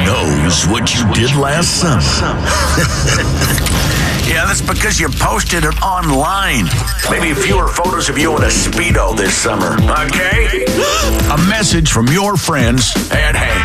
knows what you did last summer. Yeah, that's because you posted it online. Maybe fewer photos of you in a Speedo this summer, okay? A message from your friends at Hank.